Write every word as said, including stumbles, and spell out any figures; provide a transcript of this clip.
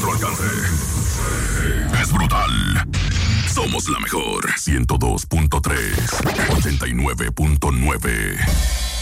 nuestro alcance. Es brutal. Somos la mejor. ciento dos punto tres, ochenta y nueve punto nueve.